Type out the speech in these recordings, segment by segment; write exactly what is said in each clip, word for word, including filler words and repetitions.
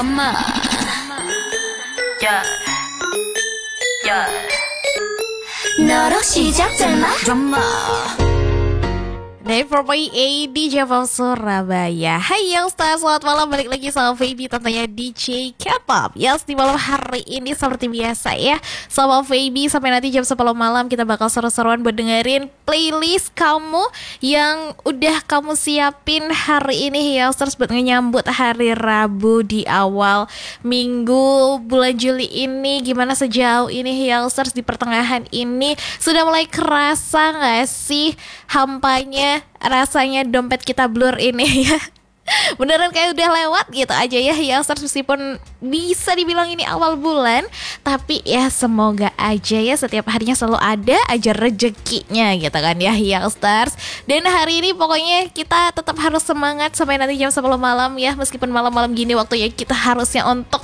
엄마, 야, 야, 너로 시작될마? drama. Never by A di Java Surabaya. Hai Youngsters, selamat malam, balik lagi sama Feby tentunya D J K-pop. Yes, di malam hari ini seperti biasa ya, sama Feby sampai nanti jam sepuluh malam kita bakal seru-seruan buat dengerin playlist kamu yang udah kamu siapin hari ini Youngsters, buat menyambut hari Rabu di awal minggu bulan Juli ini. Gimana sejauh ini Youngsters, di pertengahan ini sudah mulai kerasa gak sih hampanya rasanya dompet kita blur ini ya? Beneran kayak udah lewat gitu aja ya Youngsters, meskipun bisa dibilang ini awal bulan, tapi ya semoga aja ya setiap harinya selalu ada aja rezekinya gitu kan ya Youngsters. Dan hari ini pokoknya kita tetap harus semangat sampai nanti jam sepuluh malam ya, meskipun malam-malam gini waktunya kita harusnya untuk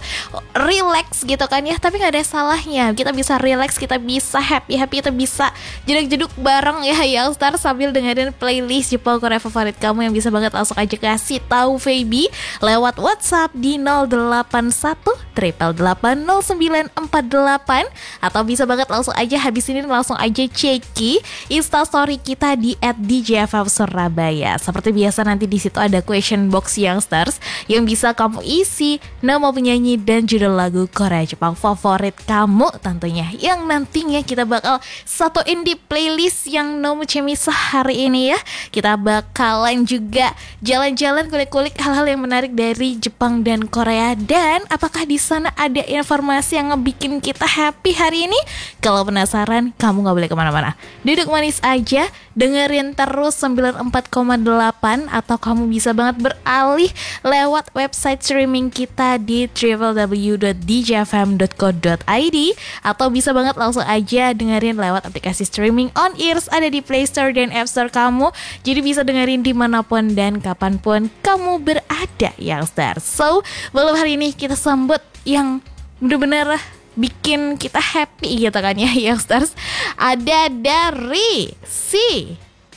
relax gitu kan ya, tapi gak ada salahnya kita bisa relax, kita bisa happy-happy, kita bisa jeduk-jeduk bareng ya Youngsters sambil dengerin playlist Jepang Korea favorit kamu yang bisa banget langsung aja kasih tahu Feby lewat WhatsApp di nol delapan satu delapan delapan nol sembilan empat delapan, atau bisa banget langsung aja habis ini langsung aja ceki Instastory kita di et d j f m surabaya. Seperti biasa nanti di situ ada question box Youngsters yang bisa kamu isi nama penyanyi dan judul lagu Korea Jepang favorit kamu tentunya, yang nantinya kita bakal satuin di playlist yang Nomu Chemisa hari ini ya. Kita bakalan juga jalan-jalan kulik-kulik hal-hal yang menarik dari Jepang dan Korea. Dan apakah di sana ada informasi yang ngebikin kita happy hari ini? Kalau penasaran, kamu gak boleh kemana-mana, duduk manis aja, dengerin terus sembilan puluh empat koma delapan, atau kamu bisa banget beralih lewat website streaming kita di w w w dot d j f m dot co dot i d, atau bisa banget langsung aja dengerin lewat aplikasi streaming on ears ada di Play Store dan App Store kamu. Jadi bisa dengerin dimanapun dan kapanpun kamu berada Youngsters. So, malam hari ini kita sambut yang bener-bener bikin kita happy gitu kan ya Youngsters. Ada dari si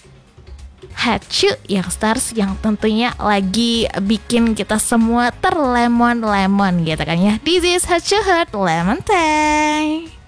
Hachu Youngsters yang tentunya lagi bikin kita semua terlemon-lemon gitu kan ya. This is Hachu Heart Lemon Tea.